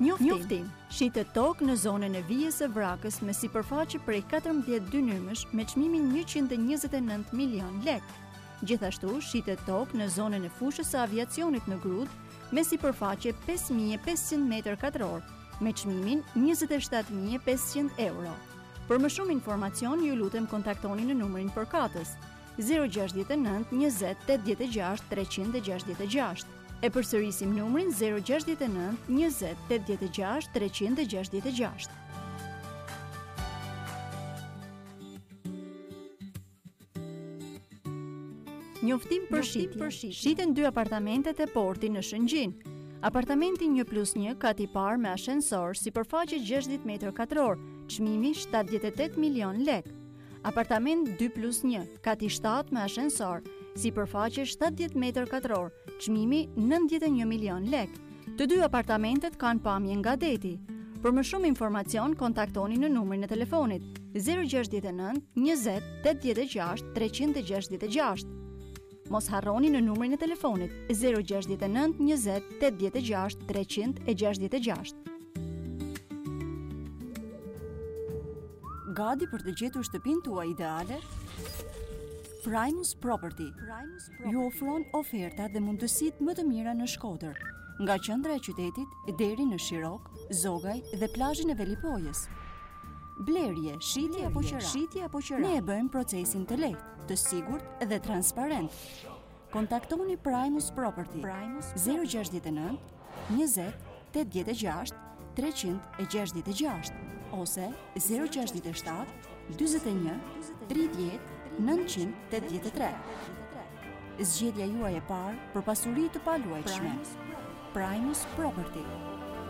Njoftim. Shitet tokë në zonën e vijës së Vrakës me sipërfaqe prej 14 dynymësh me çmimin 129 milion lek. Gjithashtu shitet tokë në zonën e fushës së aviacionit në Grudë me sipërfaqe 5500 m2 me çmimin 27500 euro. Për më shumë informacion ju lutem kontaktoni në numrin përkatës 069 20 86 366. E përsërisim numrin 069 20 86 366. Njoftim për shitje. Shiten 2 apartamentet e Porti në Shëngjin. Apartamenti 1+1 kat i parë me ashensor, sipërfaqe 60 m2, çmimi 78 milion lek. Apartament 2+1 kat i 7 me ashensor, sipërfaqe 70 m2, çmimi 91 milion lek. Të 2 apartamentet kanë pamje nga deti. Për më shumë informacion kontaktoni në numrin e telefonit 069 20 86 366. Mos harroni në numrin e telefonit 069 20 86 366. Gati për të gjetur shtëpinë tuaj ideale? Primus Property ju ofron oferta dhe mundësitë më të mira në Shkodër, nga qendra e qytetit deri në Shirok, Zogaj dhe plazhin e Velipojës. Blerje, shitje apo qira. Ne e bëjmë procesin të lehtë, të sigurt dhe transparent. Kontaktoni Primus Property 069 20 86 366 ose 067 41 30 983. Zgjedhja juaj e parë për pasuri të paluajtshme. Primus Property.